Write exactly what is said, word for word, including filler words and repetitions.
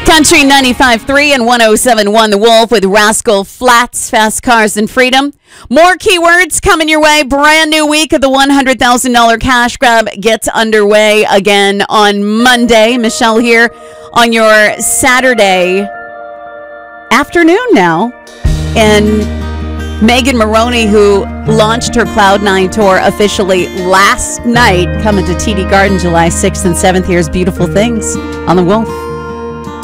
Country ninety-five point three and one oh seven point one The Wolf with Rascal Flatts, Fast Cars and Freedom. More keywords coming your way. Brand new week of the one hundred thousand dollars cash grab gets underway again on Monday. Michelle here on your Saturday afternoon now. And Megan Maroney, who launched her Cloud nine tour officially last night, coming to T D Garden July sixth and seventh. Here's Beautiful Things on The Wolf.